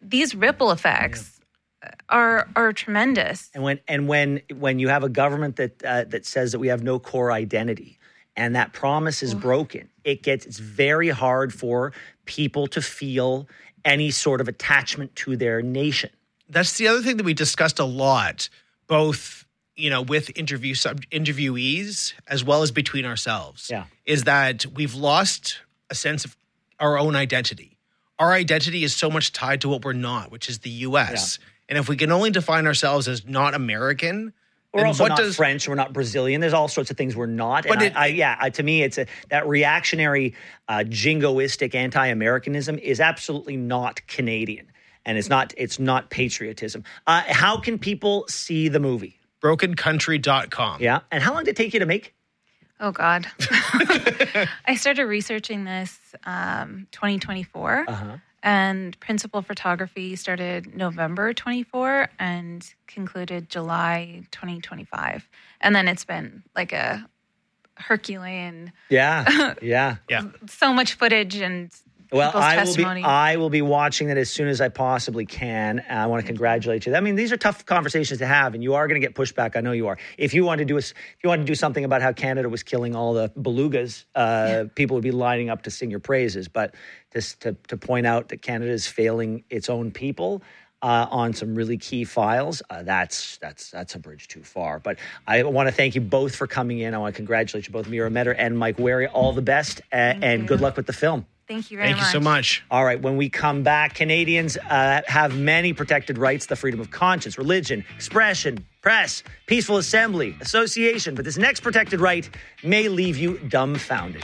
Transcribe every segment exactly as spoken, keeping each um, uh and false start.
these ripple effects yeah. are are tremendous. And when and when when you have a government that uh, that says that we have no core identity, and that promise is Ooh. broken, it gets it's very hard for people to feel any sort of attachment to their nation. That's the other thing that we discussed a lot, both, you know, with interview sub interviewees as well as between ourselves. Yeah. Is that we've lost a sense of our own identity. Our identity is so much tied to what we're not, which is the U S. Yeah. And if we can only define ourselves as not American, we're also what not does, French. We're not Brazilian. There's all sorts of things we're not. But and it, I, I, yeah, I, to me, it's a that reactionary, uh, jingoistic anti-Americanism is absolutely not Canadian, and it's not it's not patriotism. Uh, how can people see the movie? broken country dot com. Yeah, and how long did it take you to make? Oh God, I started researching this um, twenty twenty-four. Uh-huh. And principal photography started November twenty-four and concluded July twenty twenty-five. And then it's been like a Herculean. Yeah, yeah, yeah. So much footage and well, people's I testimony. will be. I will be watching that as soon as I possibly can. And I want to congratulate you. I mean, these are tough conversations to have, and you are going to get pushback. I know you are. If you want to do a, if you want to do something about how Canada was killing all the belugas, uh, yeah. people would be lining up to sing your praises. But just to to point out that Canada is failing its own people uh, on some really key files, uh, that's that's that's a bridge too far. But I want to thank you both for coming in. I want to congratulate you both, Mira Metter and Mike Wary. All the best, uh, and you. good luck with the film. Thank you very Thank much. Thank you so much. All right, when we come back, Canadians uh, have many protected rights: the freedom of conscience, religion, expression, press, peaceful assembly, association. But this next protected right may leave you dumbfounded.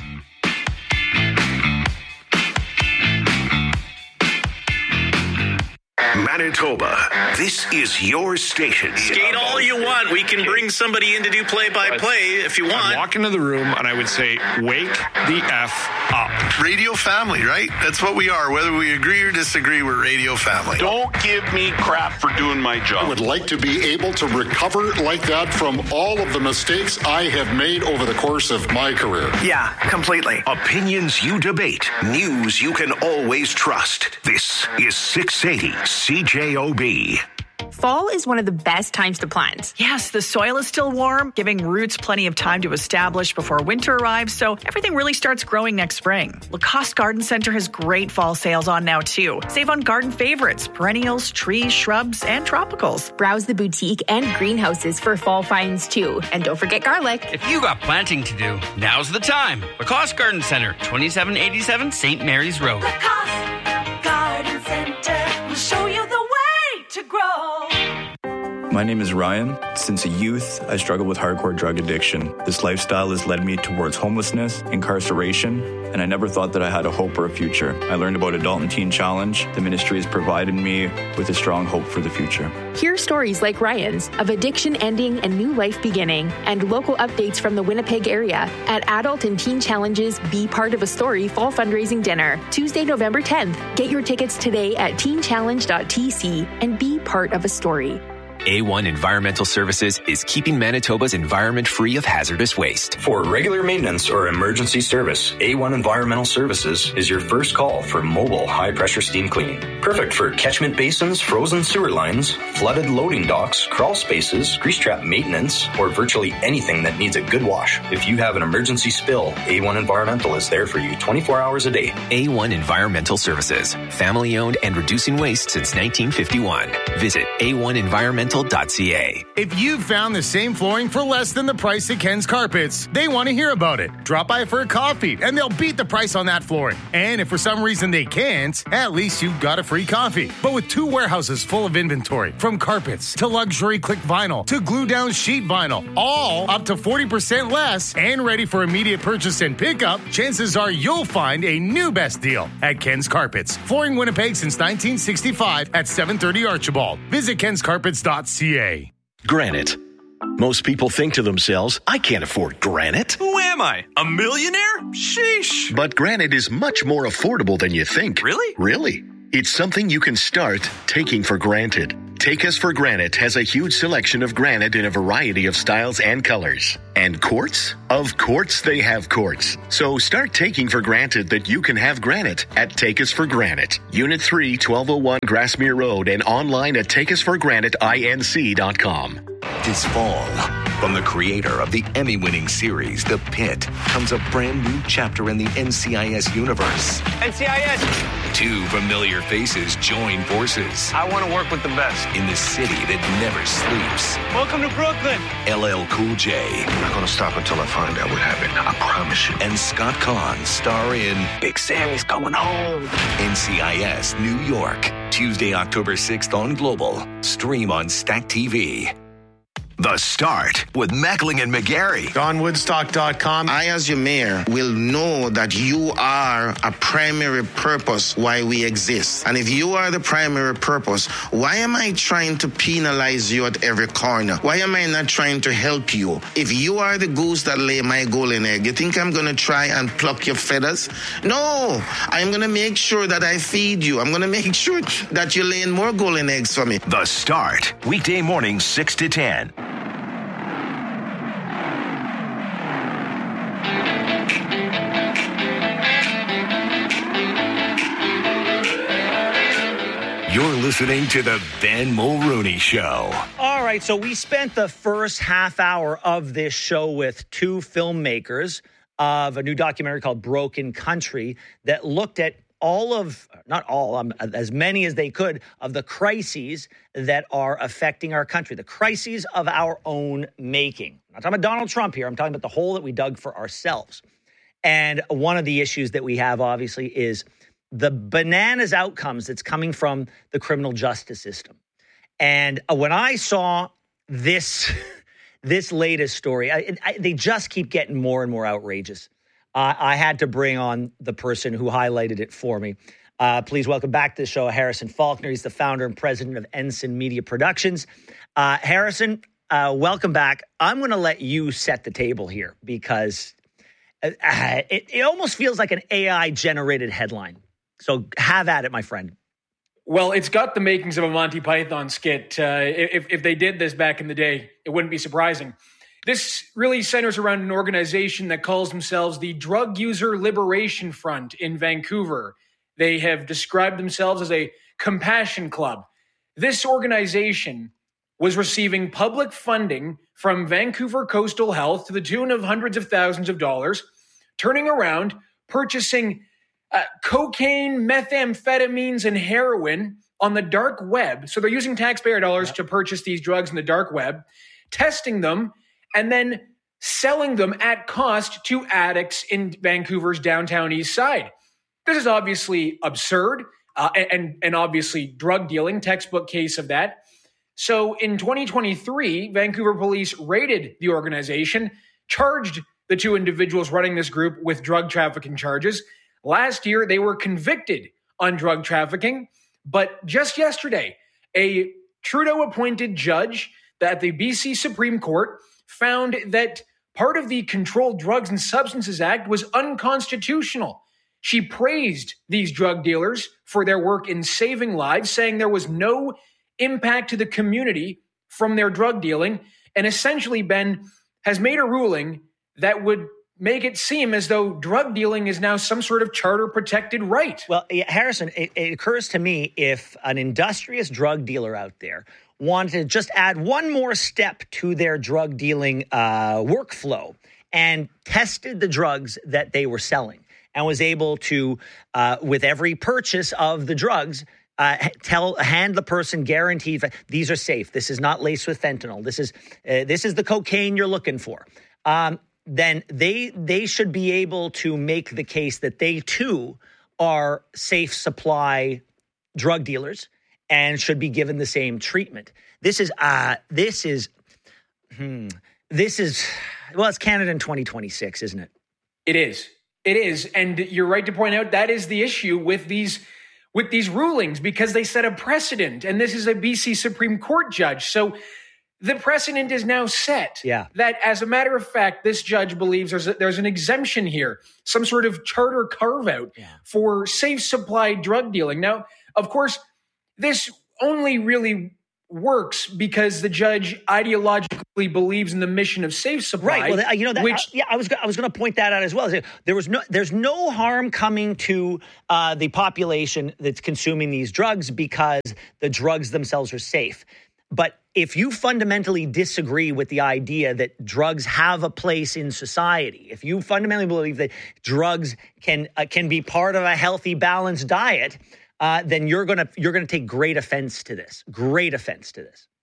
Manitoba, this is your station. Skate all you want. We can bring somebody in to do play-by-play if you want. I'd walk into the room and I would say, wake the F up. Radio family, right? That's what we are. Whether we agree or disagree, we're radio family. Don't give me crap for doing my job. I would like to be able to recover like that from all of the mistakes I have made over the course of my career. Yeah, completely. Opinions you debate. News you can always trust. This is six eighty C J O B. Fall is one of the best times to plant. Yes, the soil is still warm, giving roots plenty of time to establish before winter arrives, so everything really starts growing next spring. Lacoste Garden Center has great fall sales on now, too. Save on garden favorites, perennials, trees, shrubs, and tropicals. Browse the boutique and greenhouses for fall finds, too. And don't forget garlic. If you got planting to do, now's the time. Lacoste Garden Center, twenty-seven eighty-seven Saint Mary's Road. Lacoste Garden Center will show you the way to grow. My name is Ryan. Since a youth, I struggled with hardcore drug addiction. This lifestyle has led me towards homelessness, incarceration, and I never thought that I had a hope or a future. I learned about Adult and Teen Challenge. The ministry has provided me with a strong hope for the future. Hear stories like Ryan's of addiction ending and new life beginning, and local updates from the Winnipeg area at Adult and Teen Challenge's Be Part of a Story Fall Fundraising Dinner, Tuesday, November tenth. Get your tickets today at teen challenge dot t c and be part of a story. A one Environmental Services is keeping Manitoba's environment free of hazardous waste. For regular maintenance or emergency service, A one Environmental Services is your first call for mobile high-pressure steam cleaning. Perfect for catchment basins, frozen sewer lines, flooded loading docks, crawl spaces, grease trap maintenance, or virtually anything that needs a good wash. If you have an emergency spill, A one Environmental is there for you twenty-four hours a day. A one Environmental Services, family-owned and reducing waste since nineteen fifty-one. Visit A one Environmental dot c a. If you've found the same flooring for less than the price at Ken's Carpets, they want to hear about it. Drop by for a coffee, and they'll beat the price on that flooring. And if for some reason they can't, at least you've got a free coffee. But with two warehouses full of inventory, from carpets to luxury click vinyl to glue-down sheet vinyl, all up to forty percent less and ready for immediate purchase and pickup, chances are you'll find a new best deal at Ken's Carpets. Flooring Winnipeg since nineteen sixty-five at seven thirty Archibald. Visit kens carpets dot c a. Granite. Most people think to themselves, I can't afford granite. Who am I? A millionaire? Sheesh. But granite is much more affordable than you think. Really? Really. It's something you can start taking for granted. Take Us for Granite has a huge selection of granite in a variety of styles and colors. And quartz? Of course they have quartz. So start taking for granted that you can have granite at Take Us for Granite. Unit three, twelve oh one Grassmere Road, and online at take us for granite inc dot com. This fall, from the creator of the Emmy-winning series The Pit, comes a brand new chapter in the N C I S universe. N C I S! Two familiar faces join forces. I want to work with the best. In the city that never sleeps. Welcome to Brooklyn. L L Cool J. I'm not going to stop until I find out what happened. I promise you. And Scott Conn star in Big Sammy's coming home. N C I S New York. Tuesday, October sixth on Global. Stream on Stack T V. The Start with Mackling and McGarry. on woodstock dot com. I, as your mayor, will know that you are a primary purpose why we exist. And if you are the primary purpose, why am I trying to penalize you at every corner? Why am I not trying to help you? If you are the goose that lay my golden egg, you think I'm going to try and pluck your feathers? No, I'm going to make sure that I feed you. I'm going to make sure that you're laying more golden eggs for me. The Start, weekday mornings six to ten. You're listening to the Ben Mulrooney Show. All right, so we spent the first half hour of this show with two filmmakers of a new documentary called Broken Country that looked at all of, not all, um, as many as they could, of the crises that are affecting our country, the crises of our own making. I'm not talking about Donald Trump here. I'm talking about the hole that we dug for ourselves. And one of the issues that we have, obviously, is the bananas outcomes that's coming from the criminal justice system. And when I saw this this latest story, I, I, they just keep getting more and more outrageous. Uh, I had to bring on the person who highlighted it for me. Uh, please welcome back to the show, Harrison Faulkner. He's the founder and president of Ensign Media Productions. Uh, Harrison, uh, welcome back. I'm going to let you set the table here because uh, it, it almost feels like an A I-generated headline. So have at it, my friend. Well, it's got the makings of a Monty Python skit. Uh, if, if they did this back in the day, it wouldn't be surprising. This really centers around an organization that calls themselves the Drug User Liberation Front in Vancouver. They have described themselves as a compassion club. This organization was receiving public funding from Vancouver Coastal Health to the tune of hundreds of thousands of dollars, turning around, purchasing Uh, cocaine, methamphetamines, and heroin on the dark web. So they're using taxpayer dollars yeah. to purchase these drugs in the dark web, testing them, and then selling them at cost to addicts in Vancouver's downtown east side. This is obviously absurd uh, and, and obviously drug dealing, textbook case of that. So in twenty twenty-three, Vancouver police raided the organization, charged the two individuals running this group with drug trafficking charges. Last year, they were convicted on drug trafficking, but just yesterday, a Trudeau-appointed judge at the B C Supreme Court found that part of the Controlled Drugs and Substances Act was unconstitutional. She praised these drug dealers for their work in saving lives, saying there was no impact to the community from their drug dealing, and essentially, Ben, has made a ruling that would make it seem as though drug dealing is now some sort of charter-protected right. Well, Harrison, it, it occurs to me if an industrious drug dealer out there wanted to just add one more step to their drug dealing uh, workflow and tested the drugs that they were selling and was able to, uh, with every purchase of the drugs, uh, tell hand the person guaranteed these are safe. This is not laced with fentanyl. This is uh, this is the cocaine you're looking for. Um, then they they should be able to make the case that they too are safe supply drug dealers and should be given the same treatment. This is uh this is hmm, this is well, it's Canada in twenty twenty-six, isn't it? It is. It is. And you're right to point out that is the issue with these with these rulings, because they set a precedent, and this is a B C Supreme Court judge. So the precedent is now set yeah. that, as a matter of fact, this judge believes there's a, there's an exemption here, some sort of charter carve-out yeah. for safe supply drug dealing. Now, of course, this only really works because the judge ideologically believes in the mission of safe supply. Right. Well, you know, that, which I, yeah, I was I was going to point that out as well. There was no there's no harm coming to uh, the population that's consuming these drugs because the drugs themselves are safe. But if you fundamentally disagree with the idea that drugs have a place in society, if you fundamentally believe that drugs can uh, can be part of a healthy, balanced diet, Uh, then you're gonna you're gonna take great offense to this. Great offense to this.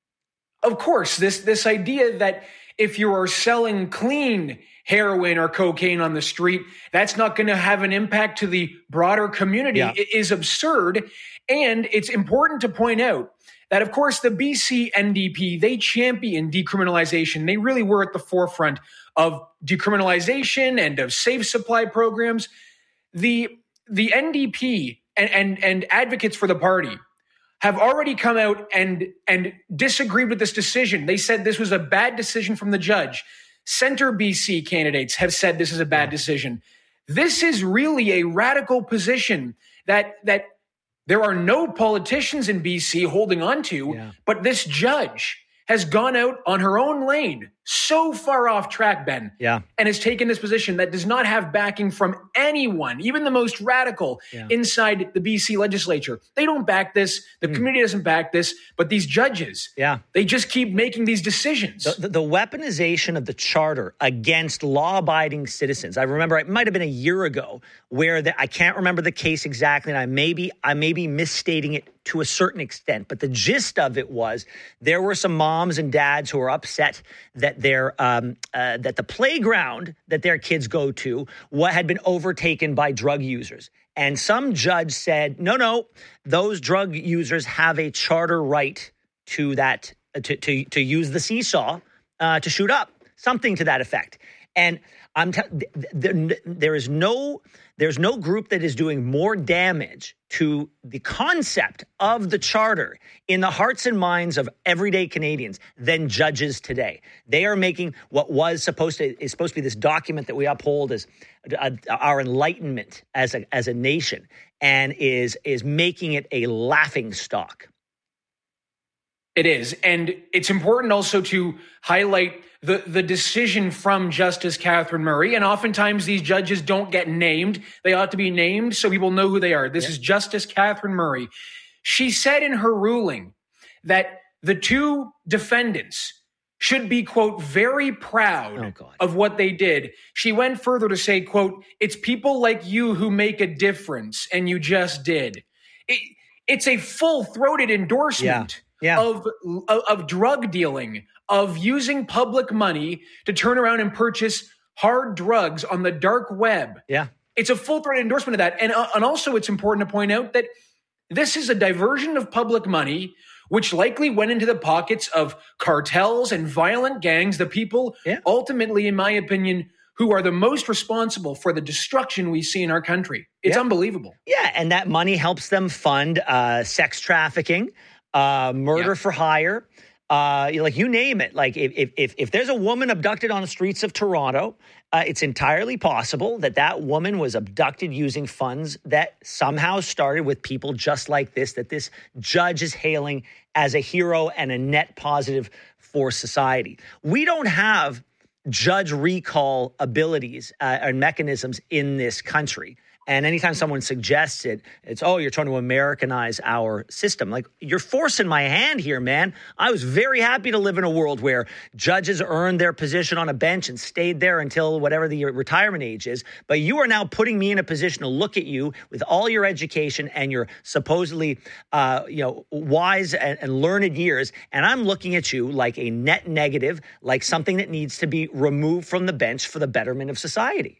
Of course, this this idea that if you are selling clean heroin or cocaine on the street, that's not going to have an impact to the broader community Yeah. is absurd. And it's important to point out that, of course, the B C N D P, they champion decriminalization. They really were at the forefront of decriminalization and of safe supply programs. The the N D P And, and and advocates for the party have already come out and and disagreed with this decision. They said this was a bad decision from the judge. Center B C candidates have said this is a bad decision. This is really a radical position that that there are no politicians in B C holding on to, Yeah. but this judge has gone out on her own lane, so far off track, Ben, Yeah. and has taken this position that does not have backing from anyone, even the most radical Yeah. inside the B C legislature. They don't back this. The Mm. community doesn't back this. But these judges, Yeah. they just keep making these decisions. The, the, the weaponization of the charter against law-abiding citizens. I remember it might have been a year ago where the, I can't remember the case exactly, and I may be I may be misstating it to a certain extent. But the gist of it was there were some moms and dads who were upset that their um, uh, that the playground that their kids go to what had been overtaken by drug users. And some judge said, no, no, those drug users have a charter right to that to to, to use the seesaw uh, to shoot up, something to that effect. And I'm t- th- th- there is no there's no group that is doing more damage to the concept of the charter in the hearts and minds of everyday Canadians than judges today. They are making what was supposed to is supposed to be this document that we uphold as uh, our enlightenment as a as a nation, and is is making it a laughing stock. It is. And it's important also to highlight the, the decision from Justice Catherine Murray. And oftentimes these judges don't get named. They ought to be named so people know who they are. This yeah. is Justice Catherine Murray. She said in her ruling that the two defendants should be, quote, very proud oh, of what they did. She went further to say, quote, it's people like you who make a difference, and you just did. It, it's a full-throated endorsement. Yeah. Yeah. Of, of of drug dealing, of using public money to turn around and purchase hard drugs on the dark web. Yeah. It's a full-throated endorsement of that. And, uh, and also it's important to point out that this is a diversion of public money, which likely went into the pockets of cartels and violent gangs, the people yeah. ultimately, in my opinion, who are the most responsible for the destruction we see in our country. It's yeah. unbelievable. Yeah, and that money helps them fund uh, sex trafficking, Uh, murder yeah. for hire, uh, like you name it. Like if if if there's a woman abducted on the streets of Toronto, uh, it's entirely possible that that woman was abducted using funds that somehow started with people just like this, that this judge is hailing as a hero and a net positive for society. We don't have judge recall abilities uh, and mechanisms in this country. And anytime someone suggests it, it's, oh, you're trying to Americanize our system. Like, you're forcing my hand here, man. I was very happy to live in a world where judges earned their position on a bench and stayed there until whatever the retirement age is. But you are now putting me in a position to look at you with all your education and your supposedly, uh, you know, wise and, and learned years. And I'm looking at you like a net negative, like something that needs to be removed from the bench for the betterment of society.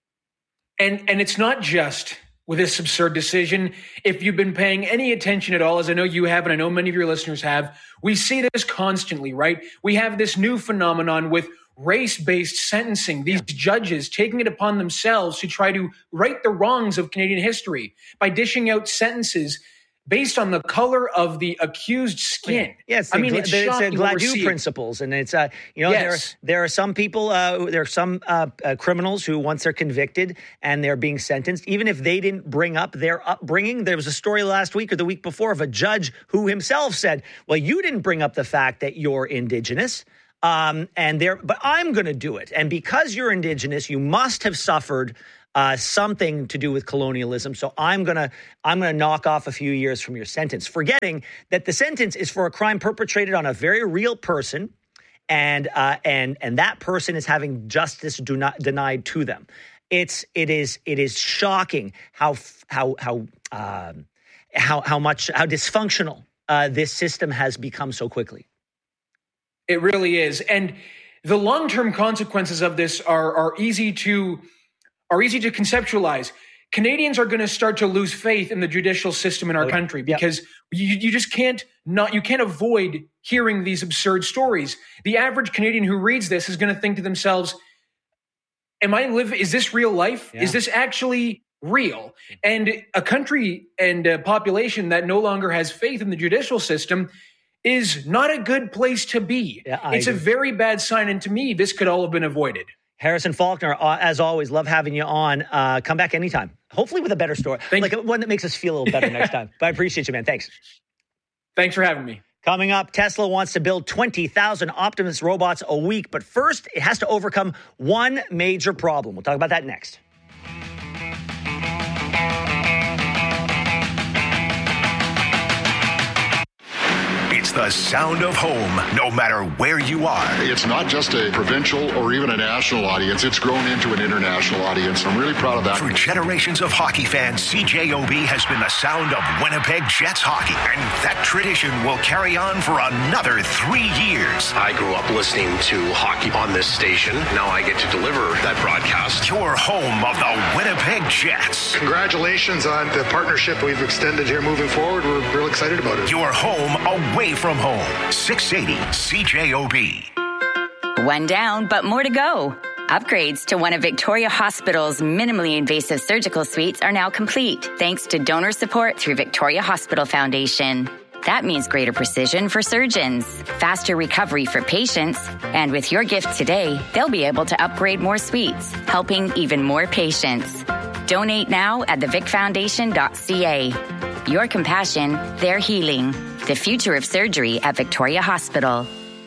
And and it's not just with this absurd decision. If you've been paying any attention at all, as I know you have, and I know many of your listeners have, we see this constantly, right? We have this new phenomenon with race-based sentencing, these yeah. judges taking it upon themselves to try to right the wrongs of Canadian history by dishing out sentences based on the color of the accused skin. Yes, I mean, it's it's shocking a what we're Gladue seeing. principles, and it's uh, you know Yes. there there are some people uh, there are some uh, uh, criminals who once they're convicted and they're being sentenced, even if they didn't bring up their upbringing. There was a story last week or the week before of a judge who himself said, "Well, you didn't bring up the fact that you're Indigenous." Um, and there, but I'm going to do it. And because you're Indigenous, you must have suffered uh, something to do with colonialism. So I'm going to, I'm going to knock off a few years from your sentence, forgetting that the sentence is for a crime perpetrated on a very real person. And, uh, and, and that person is having justice do not denied to them. It's, it is, it is shocking how, how, how, um, how, how much, how dysfunctional uh, this system has become so quickly. It really is. And the long-term consequences of this are, are easy to are easy to conceptualize. Canadians are going to start to lose faith in the judicial system in our Okay. country because yep. you, you just can't not you can't avoid hearing these absurd stories. The average Canadian who reads this is going to think to themselves, am I live is this real life? Yeah. Is this actually real? And a country and a population that no longer has faith in the judicial system is not a good place to be. Yeah, it's agree. a very bad sign, and to me, this could all have been avoided. Harrison Faulkner, uh, as always, love having you on. Uh, come back anytime. Hopefully with a better story, Thank like you. one that makes us feel a little better next time. But I appreciate you, man. Thanks. Thanks for having me. Coming up, Tesla wants to build twenty thousand Optimus robots a week, but first, it has to overcome one major problem. We'll talk about that next. It's the sound of home, no matter where you are. It's not just a provincial or even a national audience. It's grown into an international audience. I'm really proud of that. For generations of hockey fans, C J O B has been the sound of Winnipeg Jets hockey. And that tradition will carry on for another three years. I grew up listening to hockey on this station. Now I get to deliver that broadcast. Your home of the Winnipeg Jets. Congratulations on the partnership we've extended here moving forward. We're real excited about it. Your home away from home. six eighty C J O B. One down, but more to go. Upgrades to one of Victoria Hospital's minimally invasive surgical suites are now complete, thanks to donor support through Victoria Hospital Foundation. That means greater precision for surgeons, faster recovery for patients, and with your gift today, they'll be able to upgrade more suites, helping even more patients. Donate now at the vic foundation dot c a. Your compassion, their healing. The future of surgery at Victoria Hospital.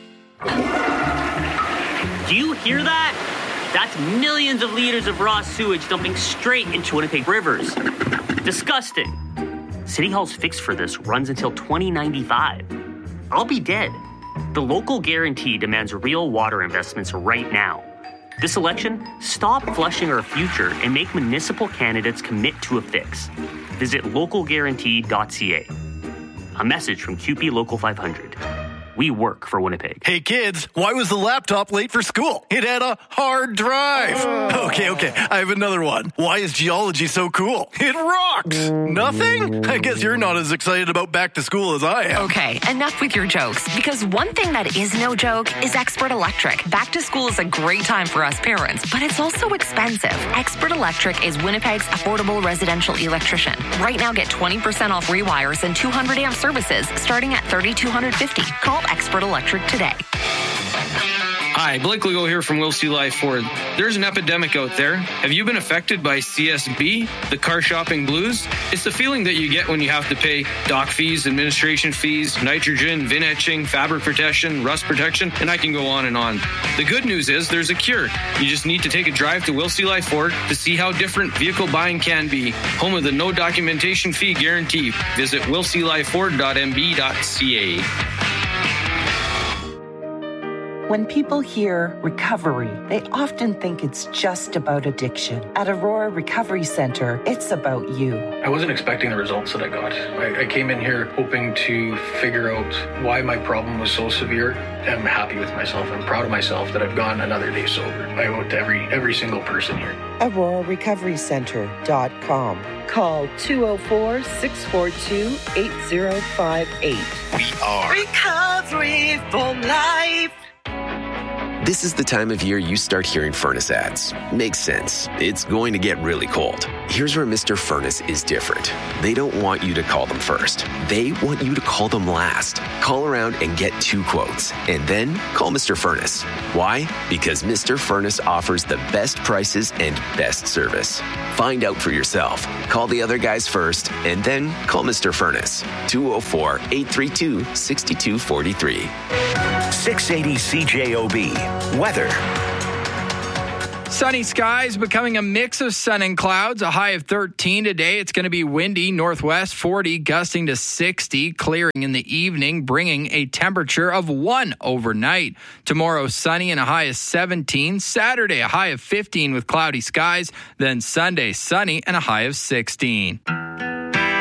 Do you hear that? That's millions of liters of raw sewage dumping straight into Winnipeg rivers. Disgusting. City Hall's fix for this runs until twenty ninety-five. I'll be dead. The local guarantee demands real water investments right now. This election, stop flushing our future and make municipal candidates commit to a fix. Visit local guarantee dot c a. A message from Q P Local five hundred. We work for Winnipeg. Hey kids, why was the laptop late for school? It had a hard drive. Oh. Okay, okay, I have another one. Why is geology so cool? It rocks. Nothing? I guess you're not as excited about back to school as I am. Okay, enough with your jokes, because one thing that is no joke is Expert Electric. Back to school is a great time for us parents, but it's also expensive. Expert Electric is Winnipeg's affordable residential electrician. Right now, get twenty percent off rewires and two hundred amp services starting at three thousand two hundred fifty dollars. Call Expert Electric today. Hi, Blake Legault here from Will C Life Ford. There's an epidemic out there. Have you been affected by C S B, the car shopping blues? It's the feeling that you get when you have to pay dock fees, administration fees, nitrogen, VIN etching, fabric protection, rust protection, and I can go on and on. The good news is there's a cure. You just need to take a drive to Will C Life Ford to see how different vehicle buying can be. Home of the no documentation fee guarantee. Visit will c life ford dot m b dot c a. When people hear recovery, they often think it's just about addiction. At Aurora Recovery Center, it's about you. I wasn't expecting the results that I got. I, I came in here hoping to figure out why my problem was so severe. I'm happy with myself. I'm proud of myself that I've gone another day sober. I owe it to every, every single person here. Aurora Recovery Center dot com. Call two oh four, six four two, eight oh five eight. We are Recovery for Life. This is the time of year you start hearing furnace ads. Makes sense. It's going to get really cold. Here's where Mister Furnace is different. They don't want you to call them first. They want you to call them last. Call around and get two quotes, and then call Mister Furnace. Why? Because Mister Furnace offers the best prices and best service. Find out for yourself. Call the other guys first, and then call Mister Furnace. two oh four, eight three two, six two four three. six eighty C J O B. Weather. Sunny skies becoming a mix of sun and clouds. A high of thirteen today. It's going to be windy, northwest forty, gusting to sixty, clearing in the evening, bringing a temperature of one overnight. Tomorrow, sunny and a high of seventeen. Saturday, a high of fifteen with cloudy skies. Then Sunday, sunny and a high of sixteen.